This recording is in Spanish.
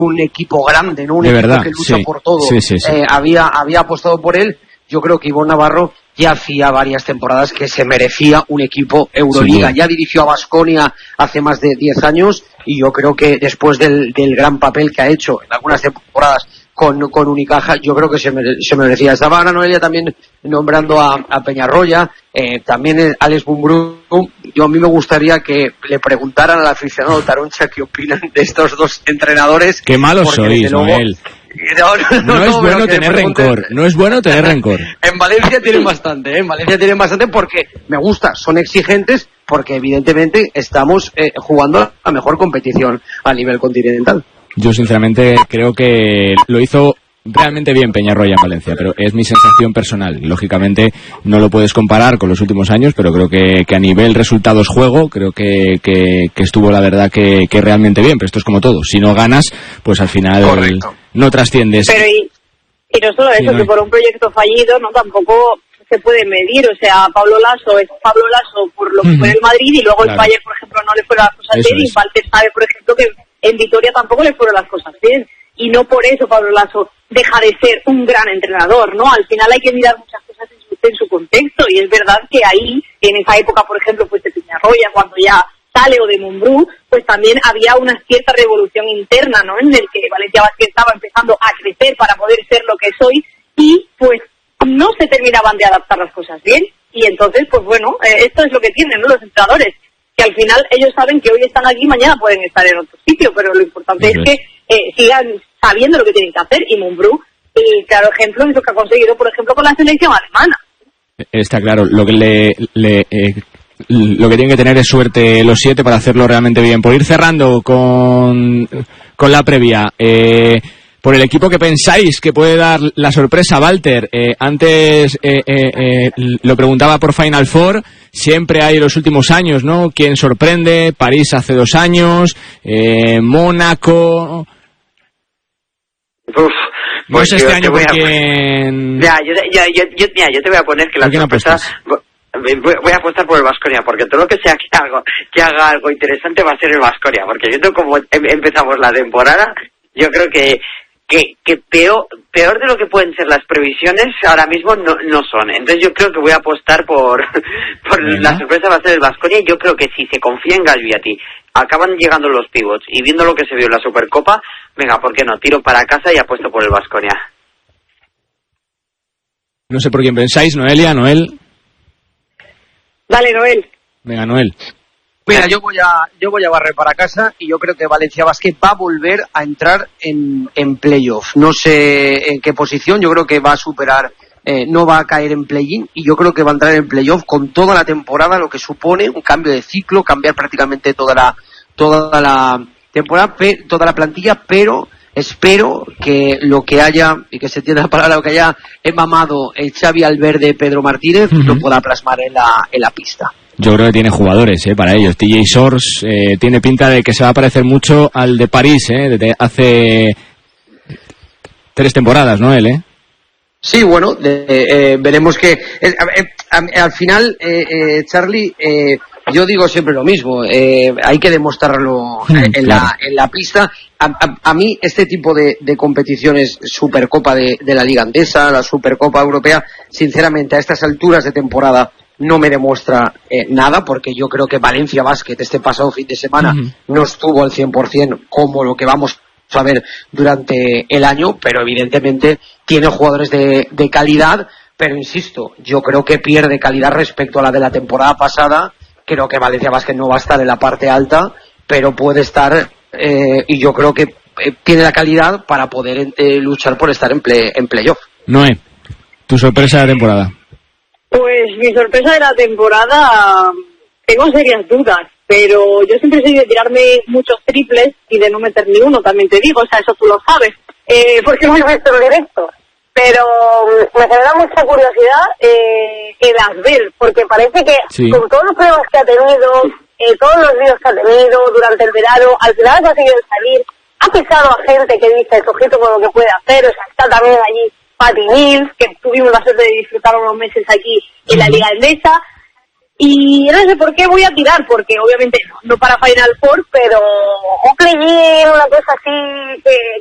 un equipo grande, ¿no? Un de equipo verdad, que lucha sí, por todo. Sí. Había apostado por él. Yo creo que Ivonne Navarro ya hacía varias temporadas que se merecía un equipo Euroliga. Sí, ya dirigió a Baskonia hace más de 10 años y yo creo que después del gran papel que ha hecho en algunas temporadas con Unicaja, yo creo que se merecía. Estaba ahora Noelia también nombrando a Peñarroya, también Alex Mumbrú. Yo a mí me gustaría que le preguntaran al aficionado Taroncha qué opinan de estos dos entrenadores. Qué malos sois, Noel. No es bueno tener rencor, no es bueno tener rencor. En Valencia tienen bastante, porque me gusta, son exigentes, porque evidentemente estamos jugando la mejor competición a nivel continental. Yo sinceramente creo que lo hizo realmente bien Peñarroya en Valencia, pero es mi sensación personal. Lógicamente no lo puedes comparar con los últimos años, pero creo que a nivel resultados juego, creo que estuvo la verdad que realmente bien. Pero esto es como todo, si no ganas, pues al final no trasciendes. Pero y no solo eso, que por un proyecto fallido no tampoco se puede medir. O sea, Pablo Lasso es Pablo Lasso por lo que fue el Madrid, y luego el Bayern, por ejemplo, no le fueron las cosas bien, y Walter sabe, por ejemplo, que en Vitoria tampoco le fueron las cosas bien, y no por eso Pablo Lasso deja de ser un gran entrenador, ¿no? Al final hay que mirar muchas cosas en su contexto, y es verdad que ahí, en esa época, por ejemplo, pues de Peñarroya, cuando ya sale, o de Mumbrú, pues también había una cierta revolución interna, ¿no? En el que Valencia Basket estaba empezando a crecer para poder ser lo que es hoy, y pues no se terminaban de adaptar las cosas bien, y entonces, pues bueno, esto es lo que tienen, ¿no? Los entrenadores, que al final ellos saben que hoy están aquí, mañana pueden estar en otro sitio, pero lo importante es que sigan sabiendo lo que tienen que hacer, y Mumbrú, el claro ejemplo es lo que ha conseguido, por ejemplo, con la selección alemana. Está claro, lo que lo que tienen que tener es suerte los 7 para hacerlo realmente bien. Por ir cerrando con la previa, por el equipo que pensáis que puede dar la sorpresa, Walter, antes lo preguntaba por Final Four, siempre hay los últimos años, ¿no? ¿Quién sorprende? París hace 2 años, Mónaco. No sé este año por quién. Yo te voy a poner que la sorpresa. Voy a apostar por el Baskonia, porque todo lo que sea que haga algo interesante va a ser el Baskonia, porque viendo cómo empezamos la temporada, yo creo que peor de lo que pueden ser las previsiones ahora mismo no son. Entonces yo creo que voy a apostar por la sorpresa va a ser el Baskonia, y yo creo que si se confía en Galviati, acaban llegando los pivots, y viendo lo que se vio en la Supercopa, venga, ¿por qué no? Tiro para casa y apuesto por el Baskonia. No sé por quién pensáis, Noelia, Noel. Dale, Noel. Venga, Noel. Mira, yo voy a barrer para casa, y yo creo que Valencia Basket va a volver a entrar en playoff. No sé en qué posición, yo creo que va a superar, no va a caer en play-in, y yo creo que va a entrar en playoff con toda la temporada, lo que supone un cambio de ciclo, cambiar prácticamente toda la temporada, toda la plantilla, pero espero que lo que haya, y que se entienda la palabra, lo que haya mamado el Xavi Alverde, Pedro Martínez, lo pueda plasmar en la pista. Yo creo que tiene jugadores para ellos. TJ Shorts tiene pinta de que se va a parecer mucho al de París, desde hace 3 temporadas, ¿no, él? Sí, bueno, veremos que al final, Charlie, yo digo siempre lo mismo, hay que demostrarlo en la pista. A mí este tipo de competiciones, Supercopa de la Liga Andesa, la Supercopa Europea, sinceramente a estas alturas de temporada no me demuestra nada, porque yo creo que Valencia Basket este pasado fin de semana no estuvo al 100% como lo que vamos a ver durante el año, pero evidentemente tiene jugadores de calidad, pero insisto, yo creo que pierde calidad respecto a la de la temporada pasada. Creo que Valencia Basket no va a estar en la parte alta, pero puede estar, y yo creo que tiene la calidad para poder luchar por estar en playoff. Noé, tu sorpresa de la temporada. Pues mi sorpresa de la temporada, tengo serias dudas, pero yo siempre soy de tirarme muchos triples y de no meter ni uno, también te digo, o sea, eso tú lo sabes, porque hemos visto en directo. Pero me genera mucha curiosidad el Asbel, porque parece que con todos los problemas que ha tenido, todos los líos que ha tenido durante el verano, al final ha conseguido salir, ha pisado a gente que dice, ojito con lo que puede hacer, o sea, está también allí Patty Mills, que tuvimos la suerte de disfrutar unos meses aquí en la Liga Endesa, Y no sé por qué voy a tirar, porque obviamente no para Final Four, pero un play-in, una cosa así